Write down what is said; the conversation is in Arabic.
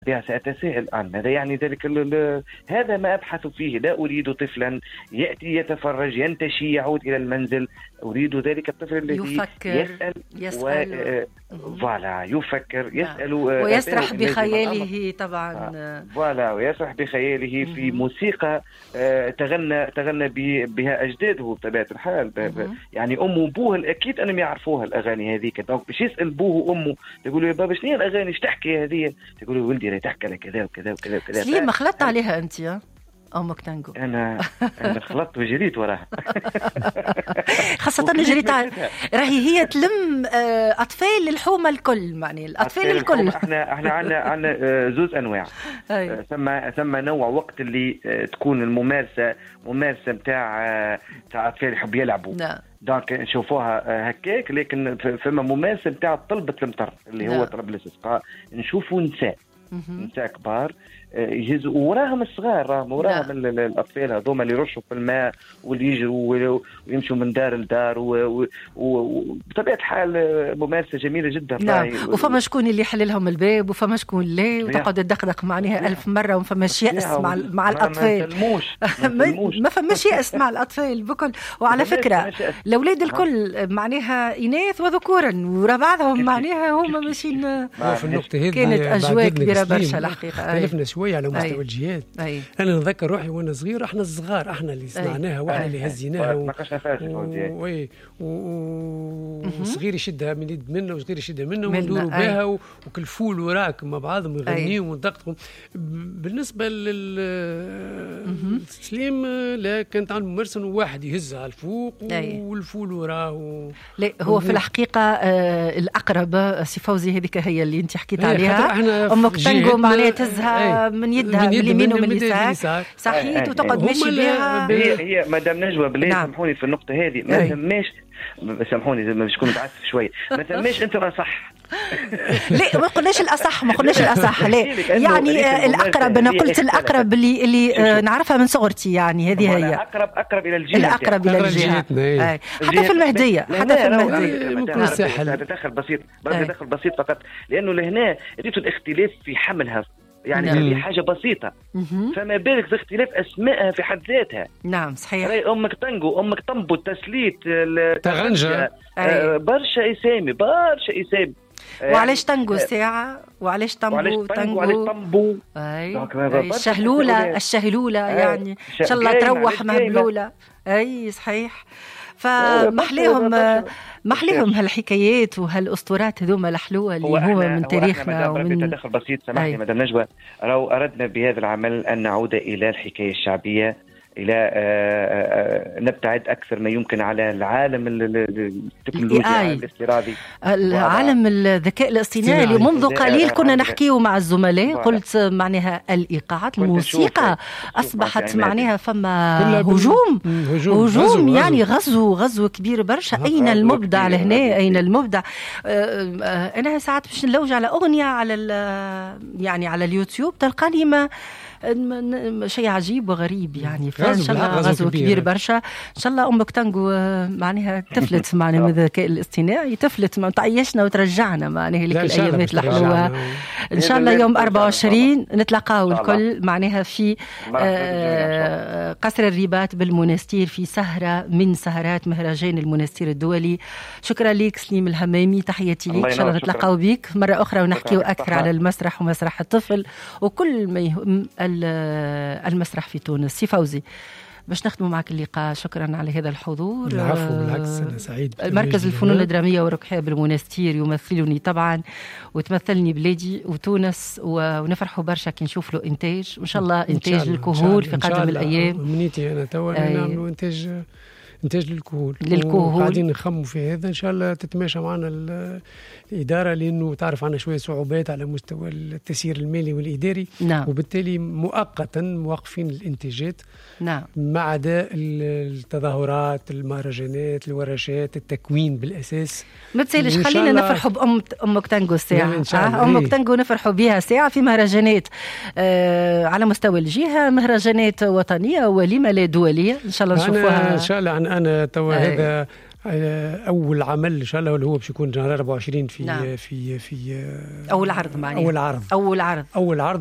بها سأتساءل عن ماذا يعني ذلك هذا ما أبحث فيه. لا أريد طفلا يأتي يتفرج ينتشي يعود إلى المنزل. أريد ذلك الطفل الذي يسأل فوالا يفكر يسأل ويسرح بخياله طبعا. فوالا ويسرح بخياله في موسيقى تغنى بها أجداده بطبيعة الحال. يعني أمه وأبوه أكيد أنهم يعرفوها الأغاني هذيك. دونك باش يسأل أبوه وأمه تقولوا يا بابا شنو الأغاني ايش تحكي هذه؟ تقولوا ولدي راه تحكي لك كذا وكذا وكذا وكذا. سليم ما خلطت عليها أنت يا أمك تانجو؟ أنا خلطت وجريت وراها. خاصة جريت راهي هي تلم أطفال الحومة الكل، معني الأطفال الكل. احنا عندنا زوز أنواع. ثم نوع وقت اللي تكون الممارسة ممارسة تاع أطفال يحب يلعبوا. دونك نشوفوها هكاك. لكن فما ممارسة نتاع طلبة المطر اللي هو طلب الاستسقاء. نشوفوا نساء كبار يهزوا وراهم الصغار، وراهم الأطفال هذوما اللي يرشوا في الماء واللي يجروا ويمشوا من دار لدار وبطبيعة الحال ممارسة جميلة جدا. نعم. وفما شكون اللي يحل لهم الباب وفما شكون لا، وتقعد تدقدق معناها 1000 مرة وفماش يأس مع الأطفال. ما فماش يأس مع الأطفال بكل. وعلى فكرة الأولاد الكل معناها إناث وذكورا ورا بعضهم معناها هما ماشيين. في النقطة هذه كانت أجواء كبيرة برشا الحقيقة. شوية على مستوى الجهاد. أنا نذكر روحي وأنا صغير، إحنا الصغار إحنا اللي صنعناها وإحنا اللي هزيناها وصغير يشدها من يد منا وصغير يشدها منا وندوروا بها وكل فول وراك مع بعضهم يغنيوا وندققوا. بالنسبة للسليم لا، كانت عنده ممارسة واحد يهزها على الفوق والفول وراه. لا هو في الحقيقة الأقرب سي فوزي هذيك هي اللي أنت حكيت عليها. أمك تنجو معناها تزها من يدها من اليمين ومن اليسار صحيح وتقعد ماشي بها. هي مدام نجوى بالله سامحوني في النقطة هذه. ما ثماش سامحوني زي ما باش نكون متعسف شوية. ما ثماش أنت صح. لا ما قلناش الأصح، ما قلناش الأصح. لا يعني الأقرب. أنا قلت الأقرب اللي نعرفها من صغرتي. يعني هذه هي أقرب إلى الجهة. الأقرب إلى الجهة. حتى في المهدية ممكن سهل. تدخل بسيط فقط لأنه لهنا ريت الاختلاف في حملها. يعني هذه حاجة بسيطة. فما بالك في اختلاف أسمائها في حد ذاتها. نعم صحيح. أمك تنجو، أمك طنبو، التسليت، تغنجة، برشا أسامي. وعلاش تنجو ساعة وعلاش طنبو الشهلولة يعني إن شاء الله تروح مهبلولة. أي صحيح. فمحليهم هالحكايات وهالأسطورات هذوما الحلوة اللي هو من تاريخنا. ومن تدخل بسيط سامحني مدام نجوى. لو أردنا بهذا العمل أن نعود إلى الحكاية الشعبية، إلى نبتعد أكثر ما يمكن على العالم التكنولوجيا الافتراضي، العالم الذكاء الاصطناعي اللي منذ قليل كنا نحكيه مع الزملاء. قلت معناها الإيقاعات الموسيقى أصبحت معناها فما هجوم يعني غزو كبير برشا. أين المبدع لهنا؟ أين المبدع؟ أنا ساعات باش نلوج على أغنية على اليوتيوب تلقاني ما شيء عجيب وغريب يعني. فإن شاء الله غزو كبير برشا. إن شاء الله أمك تنجو معناها تفلت معنا من الذكاء الاصطناعي، تفلت ما تعيشنا وترجعنا معناها لك الأيامات الحلوة. إن شاء الله يوم 24 نتلاقاو الكل معناها في قصر الرباط بالمنستير في سهرة من سهرات مهرجان المنستير الدولي. شكرا لك سليم الهمامي، تحياتي لك. إن شاء الله نتلاقاو بيك مرة أخرى ونحكيو أكثر على المسرح ومسرح الطفل وكل ما يهم المسرح في تونس. سي فوزي باش نختموا معك اللقاء. شكرا على هذا الحضور. العفو بالعكس أنا سعيد. مركز الفنون الدرامية والركحية بالمنستير يمثلني طبعا وتمثلني بلادي وتونس، ونفرحوا برشا كي نشوف له إنتاج. وإن شاء الله إنتاج للكهول في قادم الأيام. منيتي أنا توا نعملوا إنتاج للكهول قاعدين نخموا في هذا. إن شاء الله تتماشى معنا الإدارة، لأنه تعرف عنا شوية صعوبات على مستوى التسيير المالي والإداري. نعم. وبالتالي مؤقتا موقفين الإنتاجات. نعم. ما عدا التظاهرات، المهرجانات، الورشات، التكوين بالأساس. ما تسالش خلينا نفرحوا بأمك تنجو ساعة. أمك تنجو نفرحوا بها ساعة في مهرجانات على مستوى الجهة، مهرجانات وطنية ولما لا دولية. إن شاء الله نشوفوها. إن شاء الله أنا توا هذا اول عمل ان شاء الله اللي هو باش يكون جنرال 24 في نعم. في اول عرض معناها اول عرض